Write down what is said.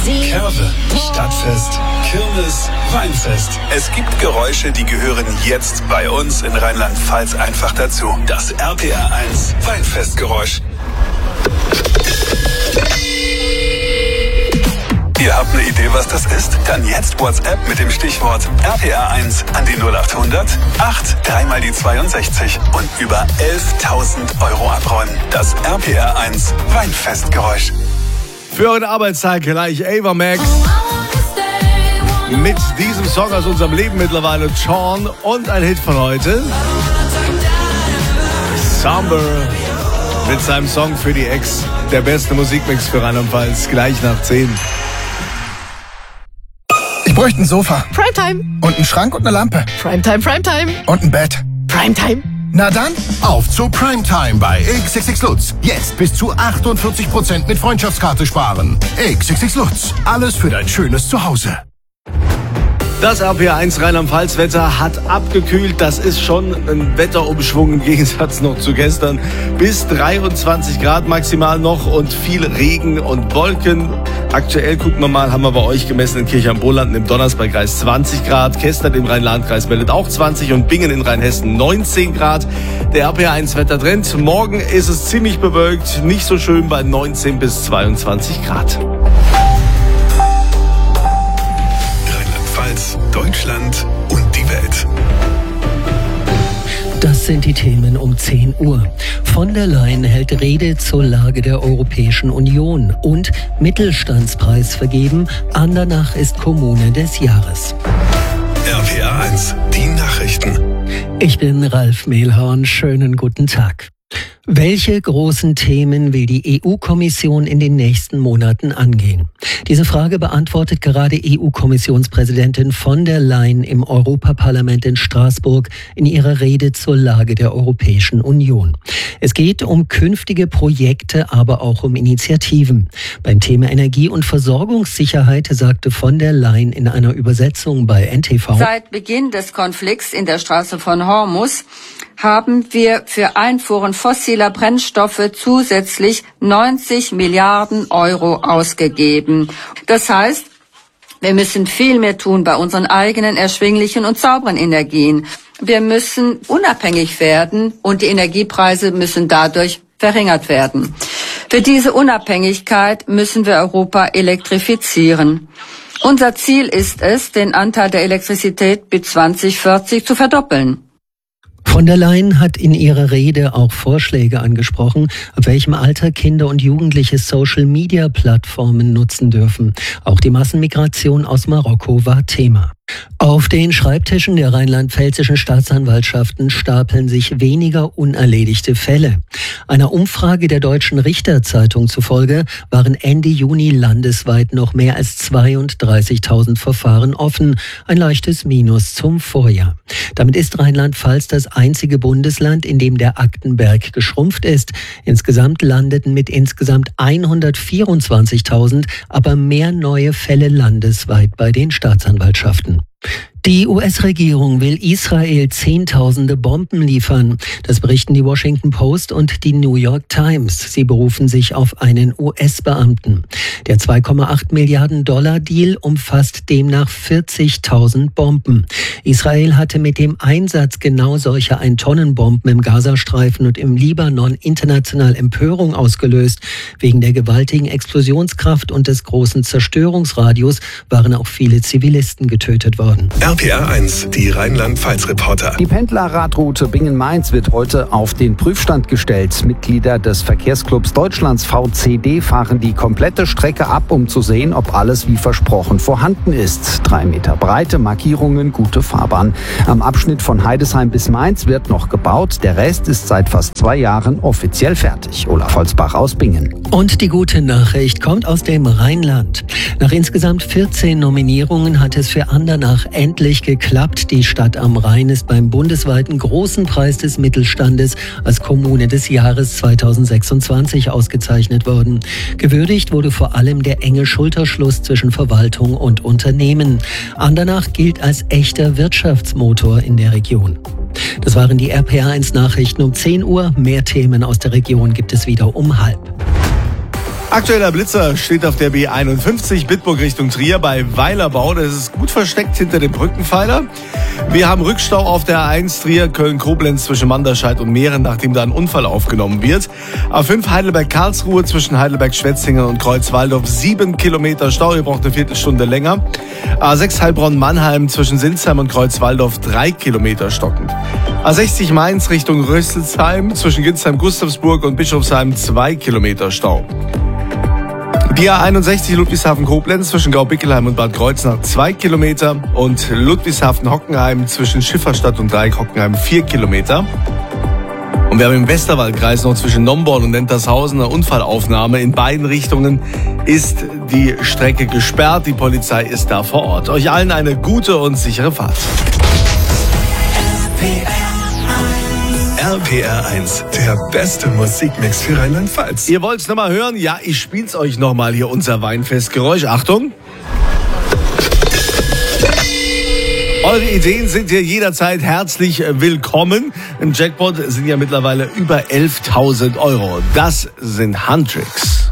Curve, Stadtfest, Kirmes, Weinfest. Es gibt Geräusche, die gehören jetzt bei uns in Rheinland-Pfalz einfach dazu. Das RPR 1 Weinfestgeräusch. Ihr habt eine Idee, was das ist? Dann jetzt WhatsApp mit dem Stichwort RPR1 an die 0800 8 3 mal die 62 und über 11.000 € abräumen. Das RPR1 Weinfestgeräusch. Für eure Arbeitstag gleich Ava Max. Mit diesem Song aus unserem Leben mittlerweile, Sean, und ein Hit von heute. Somber mit seinem Song für die Ex. Der beste Musikmix für Rheinland-Pfalz, gleich nach 10. Ich bräuchte ein Sofa. Primetime. Und einen Schrank und eine Lampe. Primetime, Primetime. Und ein Bett. Primetime. Na dann, auf zu Primetime bei XXX Lutz. Jetzt bis zu 48% mit Freundschaftskarte sparen. XXX Lutz. Alles für dein schönes Zuhause. Das RPR1 Rheinland-Pfalz-Wetter hat abgekühlt. Das ist schon ein Wetterumschwung im Gegensatz noch zu gestern. Bis 23 Grad maximal noch und viel Regen und Wolken. Aktuell, gucken wir mal, haben wir bei euch gemessen in Kirch am Bohlanden im Donnersbergkreis 20 Grad. Kestert im Rhein-Lahn-Kreis meldet auch 20 und Bingen in Rheinhessen 19 Grad. Der RPR1 Wettertrend. Morgen ist es ziemlich bewölkt. Nicht so schön bei 19 bis 22 Grad. Deutschland und die Welt. Das sind die Themen um 10 Uhr. Von der Leyen hält Rede zur Lage der Europäischen Union und Mittelstandspreis vergeben. Andernach ist Kommune des Jahres. RPR 1, die Nachrichten. Ich bin Ralf Mehlhorn. Schönen guten Tag. Welche großen Themen will die EU-Kommission in den nächsten Monaten angehen? Diese Frage beantwortet gerade EU-Kommissionspräsidentin von der Leyen im Europaparlament in Straßburg in ihrer Rede zur Lage der Europäischen Union. Es geht um künftige Projekte, aber auch um Initiativen. Beim Thema Energie- und Versorgungssicherheit sagte von der Leyen in einer Übersetzung bei NTV: Seit Beginn des Konflikts in der Straße von Hormuz haben wir für Einfuhren fossiler Brennstoffe zusätzlich 90 Milliarden Euro ausgegeben. Das heißt, wir müssen viel mehr tun bei unseren eigenen erschwinglichen und sauberen Energien. Wir müssen unabhängig werden und die Energiepreise müssen dadurch verringert werden. Für diese Unabhängigkeit müssen wir Europa elektrifizieren. Unser Ziel ist es, den Anteil der Elektrizität bis 2040 zu verdoppeln. Von der Leyen hat in ihrer Rede auch Vorschläge angesprochen, ab welchem Alter Kinder und Jugendliche Social-Media-Plattformen nutzen dürfen. Auch die Massenmigration aus Marokko war Thema. Auf den Schreibtischen der rheinland-pfälzischen Staatsanwaltschaften stapeln sich weniger unerledigte Fälle. Einer Umfrage der Deutschen Richterzeitung zufolge waren Ende Juni landesweit noch mehr als 32.000 Verfahren offen, ein leichtes Minus zum Vorjahr. Damit ist Rheinland-Pfalz das einzige Bundesland, in dem der Aktenberg geschrumpft ist. Insgesamt landeten mit insgesamt 124.000 aber mehr neue Fälle landesweit bei den Staatsanwaltschaften. Die US-Regierung will Israel Zehntausende Bomben liefern. Das berichten die Washington Post und die New York Times. Sie berufen sich auf einen US-Beamten. Der 2,8 Milliarden Dollar Deal umfasst demnach 40.000 Bomben. Israel hatte mit dem Einsatz genau solcher 1-Tonnen-Bomben im Gazastreifen und im Libanon international Empörung ausgelöst. Wegen der gewaltigen Explosionskraft und des großen Zerstörungsradius waren auch viele Zivilisten getötet worden. RPR 1, die Rheinland-Pfalz-Reporter. Die Pendlerradroute Bingen-Mainz wird heute auf den Prüfstand gestellt. Mitglieder des Verkehrsclubs Deutschlands VCD fahren die komplette Strecke ab, um zu sehen, ob alles wie versprochen vorhanden ist. 3 Meter breite Markierungen, gute Fahrbahn. Am Abschnitt von Heidesheim bis Mainz wird noch gebaut. Der Rest ist seit fast 2 Jahren offiziell fertig. Olaf Holzbach aus Bingen. Und die gute Nachricht kommt aus dem Rheinland. Nach insgesamt 14 Nominierungen hat es für Andernach endlich geklappt. Die Stadt am Rhein ist beim bundesweiten Großen Preis des Mittelstandes als Kommune des Jahres 2026 ausgezeichnet worden. Gewürdigt wurde vor allem der enge Schulterschluss zwischen Verwaltung und Unternehmen. Andernach gilt als echter Wirtschaftsmotor in der Region. Das waren die RPR1 Nachrichten um 10 Uhr. Mehr Themen aus der Region gibt es wieder um 12:30. Aktueller Blitzer steht auf der B51 Bitburg Richtung Trier bei Weilerbau. Das ist gut versteckt hinter dem Brückenpfeiler. Wir haben Rückstau auf der A1 Trier, Köln-Koblenz zwischen Manderscheid und Mähren, nachdem da ein Unfall aufgenommen wird. A5 Heidelberg-Karlsruhe zwischen Heidelberg-Schwetzingen und Kreuzwaldorf 7 Kilometer Stau. Ihr braucht eine Viertelstunde länger. A6 Heilbronn-Mannheim zwischen Sinsheim und Kreuzwaldorf 3 Kilometer stockend. A60 Mainz Richtung Rösselsheim zwischen Ginsheim-Gustavsburg und Bischofsheim 2 Kilometer Stau. Die A61 Ludwigshafen-Koblenz zwischen Gaubickelheim und Bad Kreuznach 2 Kilometer und Ludwigshafen-Hockenheim zwischen Schifferstadt und Dreieck Hockenheim 4 Kilometer. Und wir haben im Westerwaldkreis noch zwischen Nomborn und Nentershausen eine Unfallaufnahme. In beiden Richtungen ist die Strecke gesperrt. Die Polizei ist da vor Ort. Euch allen eine gute und sichere Fahrt. RPR 1, der beste Musikmix für Rheinland-Pfalz. Ihr wollt's nochmal hören? Ja, ich spiel's euch nochmal hier, unser Weinfestgeräusch. Achtung! Eure Ideen sind hier jederzeit herzlich willkommen. Im Jackpot sind ja mittlerweile über 11.000 Euro. Das sind Handtricks.